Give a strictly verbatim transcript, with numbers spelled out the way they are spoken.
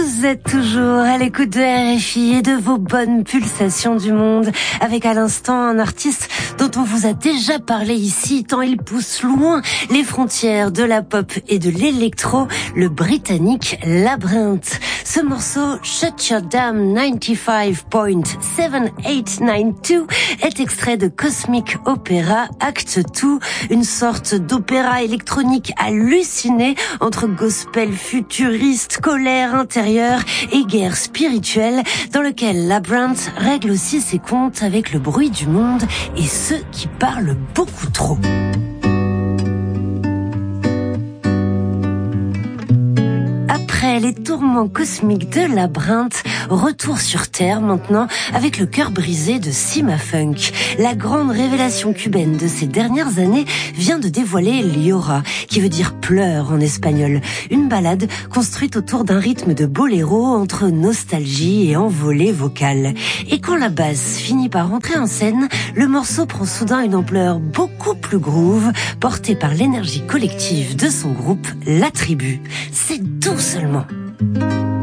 Vous êtes toujours à l'écoute de R F I et de vos bonnes pulsations du monde, avec à l'instant un artiste dont on vous a déjà parlé ici, tant il pousse loin les frontières de la pop et de l'électro, le britannique Labrinth. Ce morceau, Shut Your Damn ninety-five point seven eight nine two, est extrait de Cosmic Opera Act deux, une sorte d'opéra électronique halluciné entre gospel futuriste, colère intérieure et guerre spirituelle, dans lequel Labrinth règle aussi ses comptes avec le bruit du monde et ceux qui parlent beaucoup trop. Après les tourments cosmiques de Labrinth, retour sur Terre maintenant avec le cœur brisé de Sima Funk. La grande révélation cubaine de ces dernières années vient de dévoiler Llora, qui veut dire pleure en espagnol. Une ballade construite autour d'un rythme de boléro entre nostalgie et envolée vocale. Et quand la basse finit par rentrer en scène, le morceau prend soudain une ampleur beaucoup plus groove, portée par l'énergie collective de son groupe, La Tribu. C'est tout seulement.